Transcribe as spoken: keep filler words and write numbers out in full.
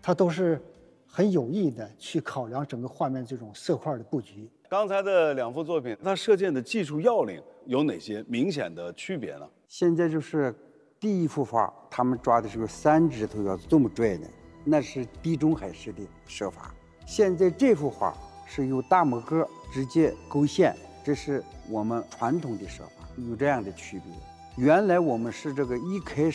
它都是很有意的去考量整个画面这种色块的布局。 刚才的两幅作品，它射箭的技术要领有哪些明显的区别呢？ 现在就是第一幅画，他们抓的是个三指头要这么拽的，那是地中海式的射法。现在这幅画是由大拇哥直接勾线，这是我们传统的射法，有这样的区别。原来我们是这个一开